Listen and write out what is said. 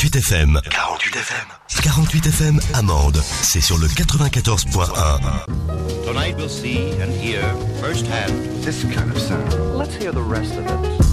48 FM. 48 FM. 48 FM Amande. C'est sur le 94.1. Tonight we'll see and hear firsthand this kind of sound. Let's hear the rest of it.